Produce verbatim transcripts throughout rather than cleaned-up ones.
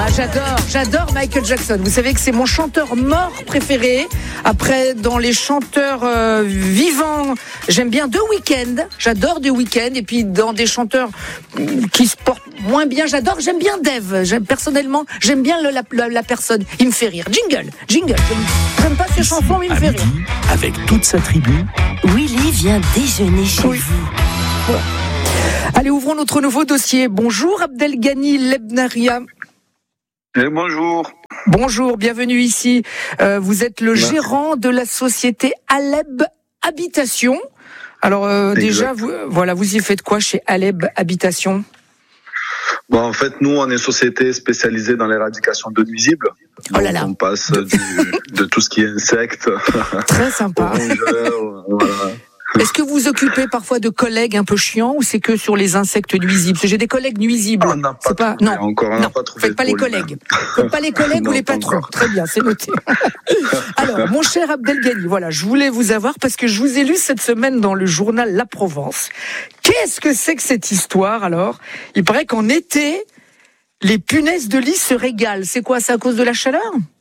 j'adore, j'adore Michael Jackson. Vous savez que c'est mon chanteur mort préféré. Après, dans les chanteurs euh, vivants, j'aime bien The Weeknd. J'adore The Weeknd. Et puis, dans des chanteurs qui se portent moins bien, j'adore, j'aime bien Dave. J'aime, personnellement, j'aime bien le, la, la, la personne. Il me fait rire. Jingle, jingle. J'aime, j'aime pas ses chansons, mais il me fait rire. Avec toute sa tribu, Willy vient déjeuner chez Oui. vous. Ouais. Allez, ouvrons notre nouveau dossier. Bonjour Abdelghani Lebnaria. Et bonjour. Bonjour, bienvenue ici. Euh, vous êtes le Merci. gérant de la société Aleb Habitation. Alors euh, déjà, vous, voilà, vous y faites quoi chez Aleb Habitation ? Bon, en fait, nous, on est une société spécialisée dans l'éradication de nuisibles. Oh là là. Donc, on passe du, de tout ce qui est insectes, Très sympa. rongeurs, voilà. Est-ce que vous vous occupez parfois de collègues un peu chiants ou c'est que sur les insectes nuisibles ? Parce que j'ai des collègues nuisibles. On n'a pas C'est pas trouvé, non. encore, on n'a non. pas trouvé Faites le pas les problème. collègues. Faites pas les collègues Non, ou les pas patrons. encore. Très bien, c'est noté. Alors, mon cher Abdelghani, voilà, je voulais vous avoir parce que je vous ai lu cette semaine dans le journal La Provence. Qu'est-ce que c'est que cette histoire alors ? Il paraît qu'en été, les punaises de lit se régalent. C'est quoi ? C'est à cause de la chaleur ?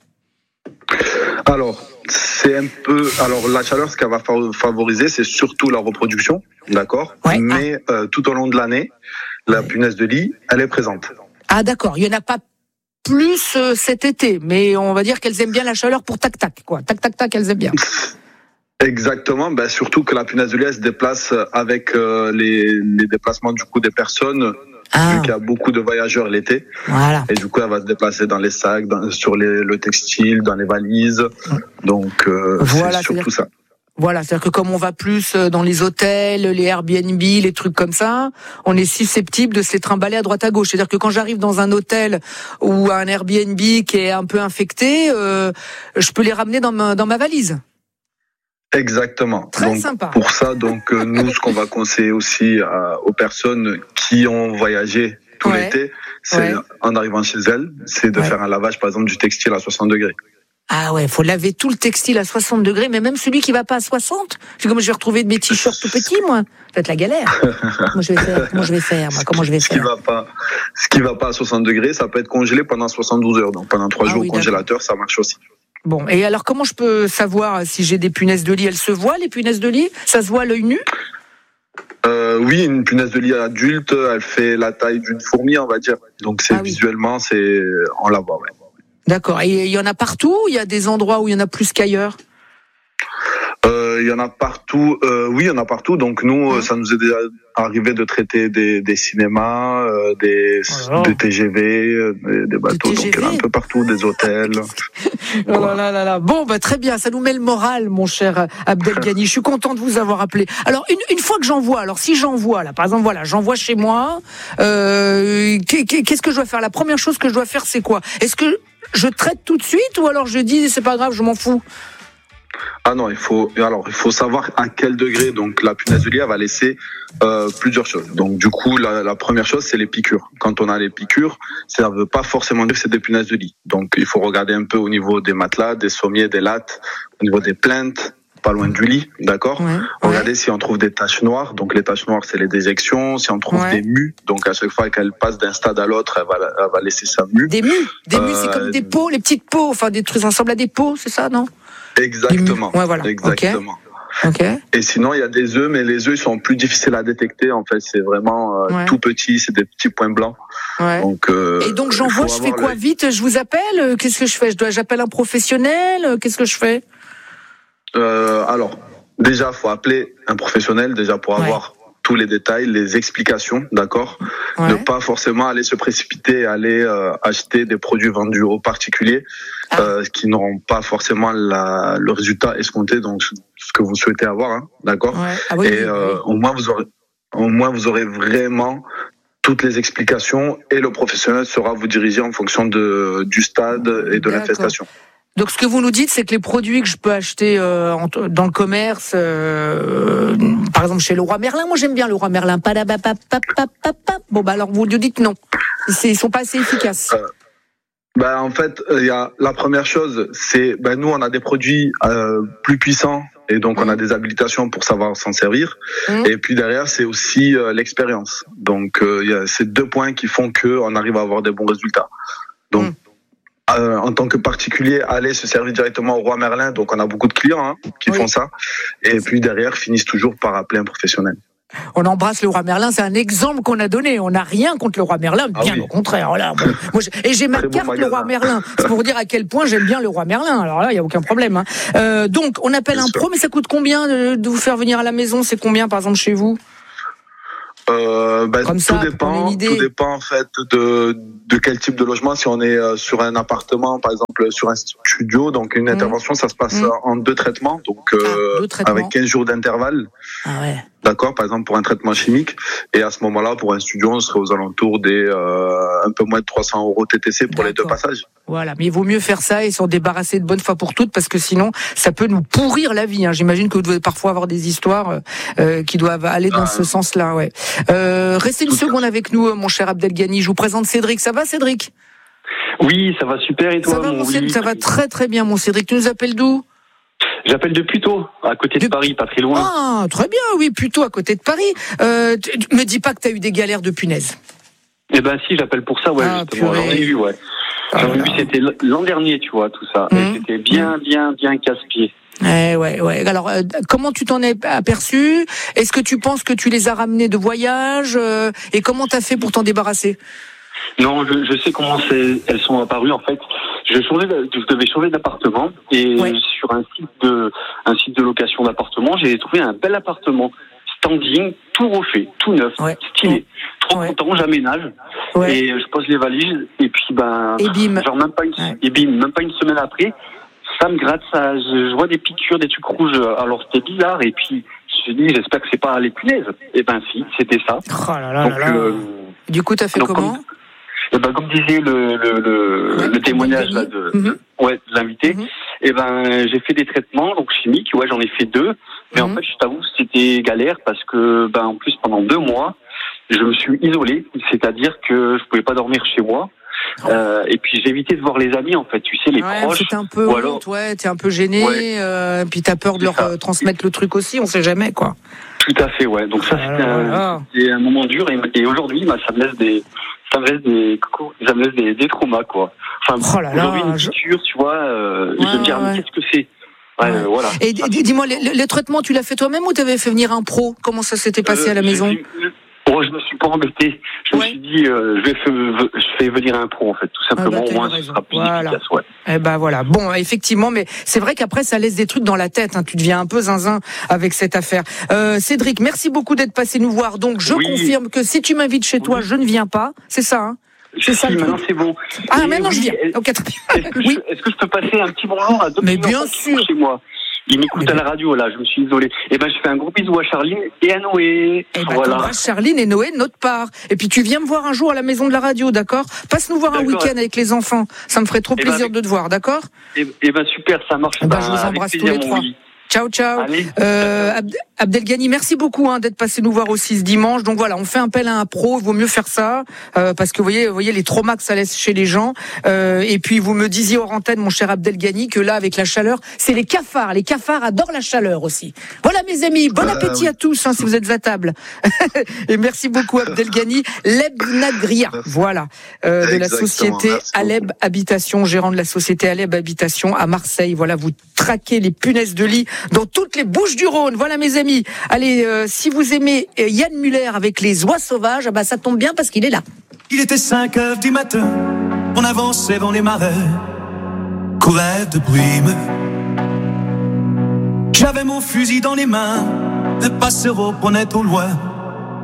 Alors, c'est un peu. Alors, la chaleur, ce qu'elle va favoriser, c'est surtout la reproduction, d'accord ? Ouais. Mais euh, tout au long de l'année, la punaise de lit, elle est présente. Ah d'accord, il y en a pas plus euh, cet été, mais on va dire qu'elles aiment bien la chaleur pour tac tac quoi. Tac tac tac, elles aiment bien. Exactement, ben surtout que la punaise de lit elle se déplace avec euh, les, les déplacements du coup des personnes, Ah. vu qu'il y a beaucoup de voyageurs l'été, Voilà. et du coup elle va se déplacer dans les sacs, dans, sur les, le textile, dans les valises, donc euh, Voilà, c'est surtout ça. Voilà, c'est-à-dire que comme on va plus dans les hôtels, les Airbnb, les trucs comme ça, on est susceptible de se les trimballer à droite à gauche. C'est-à-dire que quand j'arrive dans un hôtel ou un Airbnb qui est un peu infecté, euh, je peux les ramener dans ma, dans ma valise. Exactement. Très donc, sympa. Pour ça, donc euh, nous, ce qu'on va conseiller aussi à, aux personnes qui ont voyagé tout Ouais. l'été, c'est Ouais. en arrivant chez elles, c'est de Ouais. faire un lavage, par exemple, du textile à soixante degrés. Ah ouais, faut laver tout le textile à soixante degrés, mais même celui qui va pas à soixante. C'est comme je vais retrouver de mes t-shirts tout petits, moi. Ça va être la galère. Comment je vais faire Comment je vais faire moi Comment je vais Ce qui faire va pas, ce qui va pas à soixante degrés, ça peut être congelé pendant soixante-douze heures. Donc pendant trois Ah jours oui, au congélateur, ça marche aussi. Bon, et alors comment je peux savoir si j'ai des punaises de lit ? Elles se voient, les punaises de lit ? Ça se voit à l'œil nu ? Euh, oui, une punaise de lit adulte, elle fait la taille d'une fourmi, on va dire. Donc c'est Ah oui. visuellement, c'est on la voit. Ouais. D'accord. Et il y en a partout ? Il y a des endroits où il y en a plus qu'ailleurs ? Euh, Il y en a partout. Euh, oui, il y en a partout. Donc nous, Hein euh, ça nous est déjà arrivé de traiter des, des cinémas, euh, des, Oh là là. des T G V, euh, des, des bateaux. Donc il y en a un peu partout, des hôtels. Oh là là là là. Bon, bah très bien, ça nous met le moral, mon cher Abdelghani. Je suis content de vous avoir appelé. Alors, une, une fois que j'envoie, alors si j'envoie, là, par exemple, voilà, j'envoie chez moi, euh, qu'est-ce que je dois faire ? La première chose que je dois faire, c'est quoi ? Est-ce que je traite tout de suite ou alors je dis, c'est pas grave, je m'en fous ? Ah non, il faut alors il faut savoir à quel degré. Donc la punaise de lit elle va laisser euh, plusieurs choses. Donc du coup la, la première chose c'est les piqûres. Quand on a les piqûres, ça ne veut pas forcément dire que c'est des punaises de lit. Donc il faut regarder un peu au niveau des matelas, des sommiers, des lattes, au niveau des plinthes, pas loin du lit, d'accord. Ouais, Regardez ouais. si on trouve des taches noires. Donc les taches noires c'est les déjections. Si on trouve Ouais. des mues, donc à chaque fois qu'elle passe d'un stade à l'autre, elle va elle va laisser sa mue. Des mues, des mues, c'est Euh, comme des pots, les petites pots, enfin des trucs ensemble à des pots, c'est ça, non ? Exactement. Ouais, voilà. Exactement. Ok. Et sinon, il y a des œufs, mais les œufs ils sont plus difficiles à détecter. En fait, c'est vraiment euh, Ouais. tout petit, c'est des petits points blancs. Ouais. Donc, euh, Et donc il j'envoie, faut je fais avoir quoi l'œil. vite ? Je vous appelle ? Qu'est-ce que je fais ? Je dois, j'appelle un professionnel ? Qu'est-ce que je fais ? euh, Alors, déjà, faut appeler un professionnel déjà pour Ouais. avoir tous les détails, les explications, d'accord. Ouais. Ne pas forcément aller se précipiter, et aller euh, acheter des produits vendus aux particuliers Ah. euh, qui n'auront pas forcément la, le résultat escompté, donc ce que vous souhaitez avoir, hein, d'accord. Ouais. Ah oui, Et oui, euh, oui. au moins vous aurez, au moins vous aurez vraiment toutes les explications et le professionnel saura vous diriger en fonction de du stade et de D'accord. l'infestation. Donc ce que vous nous dites, c'est que les produits que je peux acheter euh, en- dans le commerce, euh, par exemple chez Leroy Merlin, moi j'aime bien Leroy Merlin. Padabapapapapapa. Bon bah alors vous nous dites non, C'est- ils sont pas assez efficaces. Euh, Ben en fait, il y a la première chose, c'est ben nous on a des produits euh, plus puissants et donc on a des habilitations pour savoir s'en servir. Mmh. Et puis derrière, c'est aussi euh, l'expérience. Donc il euh, y a ces deux points qui font que on arrive à avoir des bons résultats. Donc, Mm. euh, en tant que particulier, aller se servir directement au Roi Merlin. Donc, on a beaucoup de clients hein, qui Oui. font ça. Et puis derrière, finissent toujours par appeler un professionnel. On embrasse le Roi Merlin, c'est un exemple qu'on a donné. On n'a rien contre le Roi Merlin, bien Ah oui. au contraire. Voilà. Moi, moi, j'ai- et j'ai ma Très bon carte le magasin. Roi Merlin. C'est pour vous dire à quel point j'aime bien le Roi Merlin. Alors là, il y a aucun problème. Hein. Euh, donc, on appelle Bien un sûr. pro, mais ça coûte combien de, de vous faire venir à la maison? C'est combien, par exemple, chez vous? Euh, ben, Comme tout ça, pour qu'on ait dépend. une idée. Tout dépend en fait de de quel type de logement. Si on est euh, sur un appartement, par exemple sur un studio, donc une Mmh. intervention, ça se passe Mmh. euh, en deux traitements, donc euh, Ah, deux traitements. avec quinze jours d'intervalle. Ah ouais. D'accord, par exemple pour un traitement chimique. Et à ce moment-là, pour un studio, on serait aux alentours des euh, un peu moins de trois cents euros T T C pour les deux D'accord. passages. Voilà, mais il vaut mieux faire ça et s'en débarrasser de bonne fois pour toutes parce que sinon, ça peut nous pourrir la vie. Hein. J'imagine que vous devez parfois avoir des histoires euh, qui doivent aller dans Ah, ce sens-là. Ouais. Euh, restez une tout à seconde avec nous, mon cher Abdelghani. Je vous présente Cédric. Ça va, Cédric? Oui, ça va super et toi Ça va, mon mon Cédric, Willy ça va très très bien, mon Cédric. Tu nous appelles d'où? J'appelle de Puteaux, à côté de, De- Paris, pas très loin. Ah, très bien, oui, plutôt à côté de Paris. Euh, tu- tu me dis pas que tu as eu des galères de punaises. Eh ben si, j'appelle pour ça, ouais, Ah, justement. purée. J'en ai eu, ouais. Ah J'en ai là eu, là. c'était l'an dernier, tu vois, tout ça. Mmh. Et c'était bien, bien, bien casse-pied. Eh ouais, ouais. Alors, euh, comment tu t'en es aperçu? Est-ce que tu penses que tu les as ramenés de voyage? euh, Et comment t'as fait pour t'en débarrasser? Non, je, je sais comment c'est, elles sont apparues, en fait. Je, changeais de- je devais changer d'appartement et Ouais. sur un site de, un site de location d'appartement, j'ai trouvé un bel appartement, standing, tout refait, tout neuf, Ouais. stylé. Trop Ouais. content, j'aménage. Ouais. Et je pose les valises et puis ben Et bim. genre même pas une Ouais. et bim, même pas une semaine après, ça me gratte, ça je, je vois des piqûres, des trucs rouges. Alors c'était bizarre et puis je me dis j'espère que c'est pas les punaises. Et ben si, c'était ça. Oh là là Donc là là. euh, Du coup, t'as fait donc, comment? comme, eh ben, comme disait le le, le, Ouais, le témoignage là, de Mhm. ouais de l'invité, Mhm. et ben j'ai fait des traitements donc chimiques, ouais j'en ai fait deux, mais Mhm. en fait je t'avoue c'était galère parce que ben en plus pendant deux mois je me suis isolé, c'est-à-dire que je pouvais pas dormir chez moi. Euh, et puis j'ai évité de voir les amis en fait, tu sais les Ouais, proches. c'était un peu ou honte, alors- ouais, t'es un peu gêné, Ouais. euh, puis t'as peur de C'est leur ça. euh, transmettre le truc aussi, on sait jamais, quoi. Tout à fait, ouais. Donc ça Ah c'était là un, là. c'était un moment dur et, et aujourd'hui bah, ça me laisse des ça me laisse des ça me laisse des, des traumas quoi. Enfin Oh là là, aujourd'hui une je- piqûre, tu vois, euh, Ouais, je me dis ah, mais ouais. qu'est-ce que c'est. Ouais, Ouais. euh, voilà. Et d- d- dis-moi, les, les traitements, tu l'as fait toi-même ou t'avais fait venir un pro? Comment ça s'était passé Euh, à la je maison? suis- Oh, je me suis pas embêté. Je Ouais. me suis dit, euh, je vais faire, je fais venir un pro en fait, tout simplement. Ah bah, t'as Au moins, eu ce raison. sera plus Voilà. efficace, ouais. Eh ben voilà. Bon, effectivement, mais c'est vrai qu'après ça laisse des trucs dans la tête. Hein. Tu deviens un peu zinzin avec cette affaire. Euh, Cédric, merci beaucoup d'être passé nous voir. Donc je Oui. confirme que si tu m'invites chez toi, Oui. je ne viens pas. C'est ça. Hein. C'est ça, Si, le maintenant truc. c'est bon. Ah, Et maintenant je oui, viens. est- Ok, très bien. Est-ce que, Oui. je, est-ce que je peux passer un petit bonjour à deux Mais petits bien enfants qui sont sûr. chez moi? Ils m'écoutent Mais à la radio, là, je me suis isolé. Et ben, je fais un gros bisou à Charline et à Noé. Eh ben, voilà. t'embrasses Charline et Noé de notre part. Et puis tu viens me voir un jour à la maison de la radio, d'accord? Passe nous voir un D'accord. week-end avec les enfants. Ça me ferait trop Eh ben, plaisir avec- de te voir, d'accord? Et, et ben, super, ça marche. Eh ben, Ben, je vous avec embrasse tous plaisir, les mon trois. Willy. Ciao, ciao. Allez. Euh, Abd- Abdelghani, merci beaucoup hein, d'être passé nous voir aussi ce dimanche. Donc voilà, on fait appel à un pro. Il vaut mieux faire ça euh, parce que vous voyez, vous voyez les traumas que ça laisse chez les gens. Euh, et puis vous me disiez hors antenne, mon cher Abdelghani, que là avec la chaleur, c'est les cafards. Les cafards adorent la chaleur aussi. Voilà mes amis, bon Ah, appétit oui. à tous hein, si vous êtes à table. Et merci beaucoup Abdelghani. Leb Nagria, voilà, euh, de la Exactement, société merci Aleb Habitation, gérant de la société Aleb Habitation à Marseille. Voilà, vous traquez les punaises de lit dans toutes les Bouches-du-Rhône. Voilà mes amis. Allez, euh, si vous aimez euh, Yann Muller avec les oies sauvages, ah bah ça tombe bien parce qu'il est là. Il était cinq heures du matin, on avançait dans les marais, courait de brume. J'avais mon fusil dans les mains, le passereau prenait au loin